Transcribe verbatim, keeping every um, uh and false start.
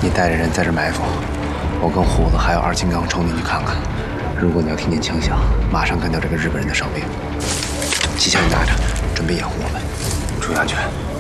你带着人在这埋伏，我跟虎子还有二金刚冲进去看看。如果你要听见枪响，马上干掉这个日本人的伤兵。机枪你拿着，准备掩护我们， 注意安全。